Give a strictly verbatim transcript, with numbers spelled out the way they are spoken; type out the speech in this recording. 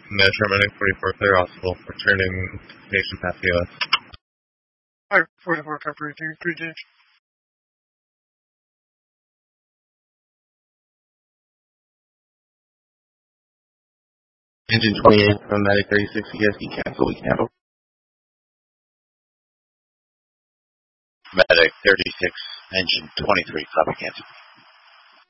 Management running forty-four clear hospital, returning patient past P O S. Alright, forty-four Copper, three G. Engine twenty-eight from Medic thirty-six E S D cancel, we can handle. Medic thirty-six, engine twenty-three, copy cancel.